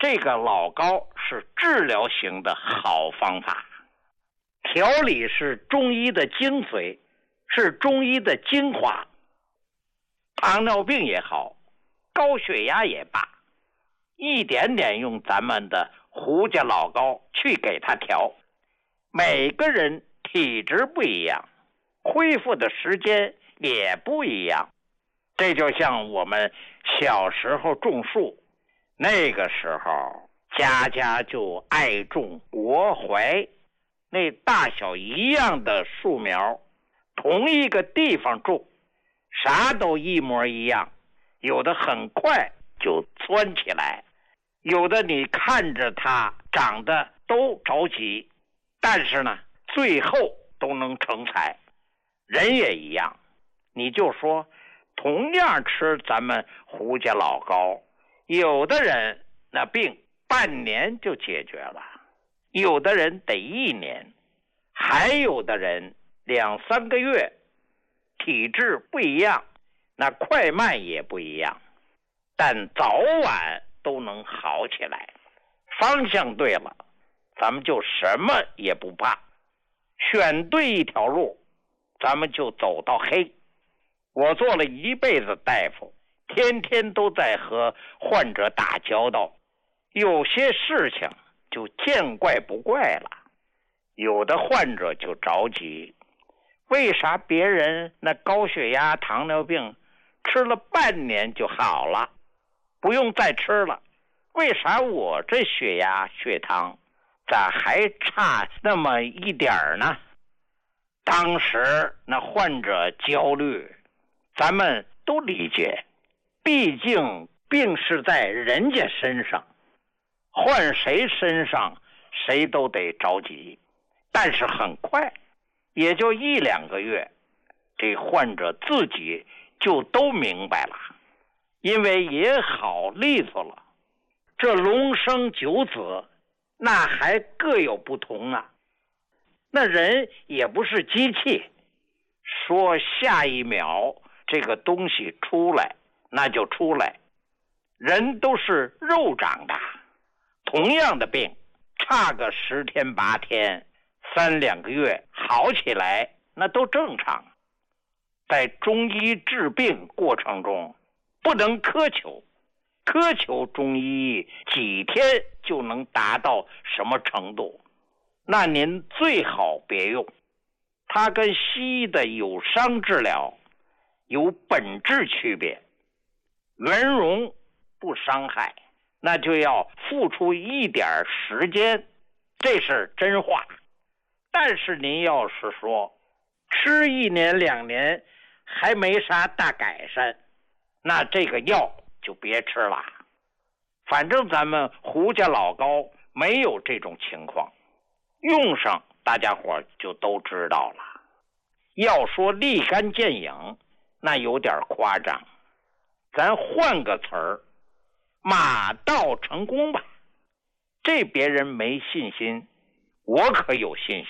这个老高是治疗型的好方法。调理是中医的精髓，是中医的精华。糖尿病也好，高血压也罢，一点点用咱们的胡家老高去给他调。每个人体质不一样，恢复的时间也不一样。这就像我们小时候种树，那个时候家家就爱种国槐，那大小一样的树苗，同一个地方种，啥都一模一样，有的很快就蹿起来，有的你看着它长得都着急，但是呢最后都能成材。人也一样，你就说同样吃咱们胡家老高，有的人那病半年就解决了，有的人得1年，还有的人2、3个月。体质不一样，那快慢也不一样，但早晚都能好起来。方向对了，咱们就什么也不怕，选对一条路，咱们就走到黑。我做了一辈子大夫，天天都在和患者打交道，有些事情就见怪不怪了。有的患者就着急，为啥别人那高血压、糖尿病吃了半年就好了，不用再吃了？为啥我这血压、血糖咋还差那么一点呢？当时那患者焦虑，咱们都理解，毕竟病是在人家身上，换谁身上谁都得着急。但是很快，也就1、2个月，这患者自己就都明白了，因为也好利索了。这龙生九子，那还各有不同啊。那人也不是机器，说下一秒这个东西出来，那就出来。人都是肉长的，同样的病，差个10天8天、3、2个月好起来，那都正常。在中医治病过程中，不能苛求，苛求中医几天就能达到什么程度，那您最好别用。它跟西医的有伤治疗有本质区别，圆融不伤害，那就要付出一点时间，这是真话。但是您要是说吃1年2年还没啥大改善，那这个药就别吃了。反正咱们胡家老高没有这种情况，用上大家伙就都知道了。要说立竿见影，那有点夸张，咱换个词儿，马到成功吧。这别人没信心，我可有信心。